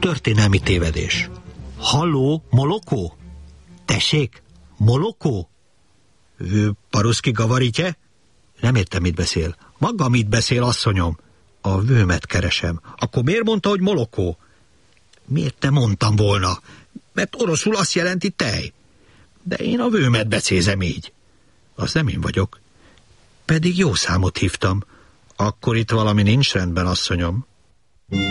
történelmi tévedés. Halló, Molokó? Tessék, Molokó? Paruszki gavaritje? Nem értem, mit beszél. Maga mit beszél, asszonyom? A vőmet keresem. Akkor miért mondta, hogy Molokó? Miért te mondtam volna? Mert oroszul azt jelenti tej. De én a vőmet becézem így. Az nem én vagyok. Pedig jó számot hívtam. Akkor itt valami nincs rendben, asszonyom.